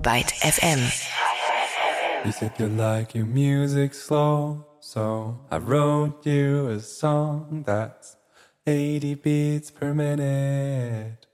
Byte FM. You said you like your music slow, so I wrote you a song that's 80 beats per minute.